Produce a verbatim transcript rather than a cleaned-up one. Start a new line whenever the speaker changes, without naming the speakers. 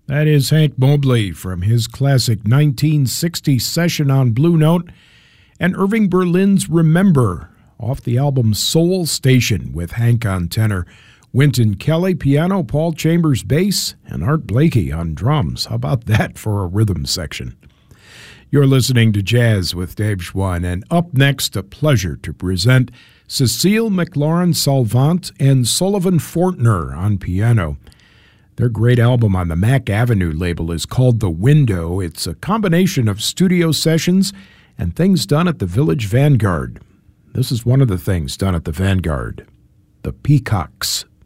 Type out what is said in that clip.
That is Hank Mobley from his classic nineteen sixty session on Blue Note, and Irving Berlin's Remember off the album Soul Station with Hank on tenor, Wynton Kelly piano, Paul Chambers bass, and Art Blakey on drums. How about that for a rhythm section? You're listening to Jazz with Dave Schwann, and up next, a pleasure to present Cecile McLaurin Salvant and Sullivan Fortner on piano. Their great album on the Mack Avenue label is called The Window. It's a combination of studio sessions and things done at the Village Vanguard. This is one of the things done at the Vanguard, the Peacocks